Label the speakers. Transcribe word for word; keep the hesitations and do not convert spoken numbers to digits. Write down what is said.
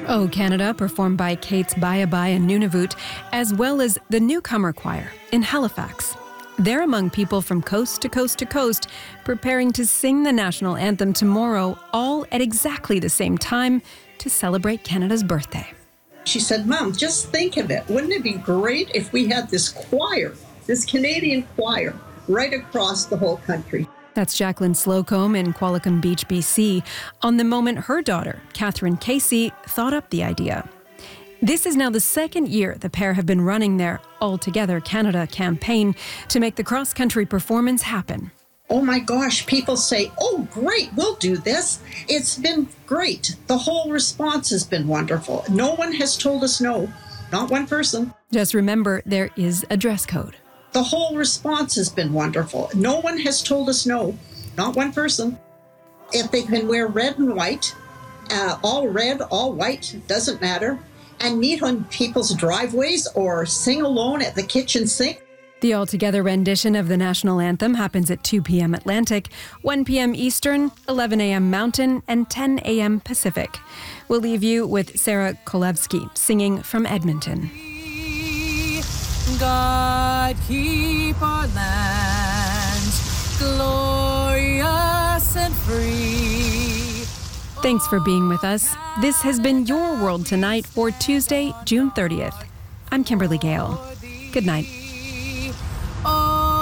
Speaker 1: Oh Canada, performed by Kate's Bayabai and Nunavut, as well as the Newcomer Choir in Halifax. They're among people from coast to coast to coast, preparing to sing the national anthem tomorrow, all at exactly the same time to celebrate Canada's birthday.
Speaker 2: She said, Mom, just think of it. Wouldn't it be great if we had this choir, this Canadian choir, right across the whole country?
Speaker 1: That's Jacqueline Slocombe in Qualicum Beach, B C, on the moment her daughter, Catherine Casey, thought up the idea. This is now the second year the pair have been running their All Together Canada campaign to make the cross-country performance happen.
Speaker 2: Oh my gosh, people say, oh great, we'll do this. It's been great. The whole response has been wonderful. No one has told us no, not one person.
Speaker 1: Just remember, there is a dress code.
Speaker 2: The whole response has been wonderful. No one has told us no, not one person. If they can wear red and white, uh, all red, all white, doesn't matter, and meet on people's driveways or sing alone at the kitchen sink.
Speaker 1: The all-together rendition of the national anthem happens at two p.m. Atlantic, one p.m. Eastern, eleven a.m. Mountain, and ten a.m. Pacific. We'll leave you with Sarah Kolevsky singing from Edmonton.
Speaker 3: God keep our lands glorious and free.
Speaker 1: Thanks for being with us. This has been Your World Tonight for Tuesday, June thirtieth. I'm Kimberly Gale. Good night.